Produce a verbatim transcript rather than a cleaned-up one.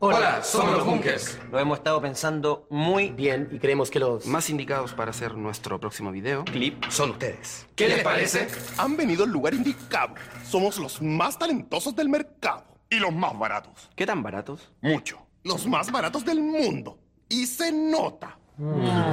Hola, somos los Bunkers. Lo hemos estado pensando muy bien y creemos que los más indicados para hacer nuestro próximo video, clip, son ustedes. ¿Qué les parece? Han venido al lugar indicado. Somos los más talentosos del mercado. Y los más baratos. ¿Qué tan baratos? Mucho. Los más baratos del mundo. Y se nota. Mm.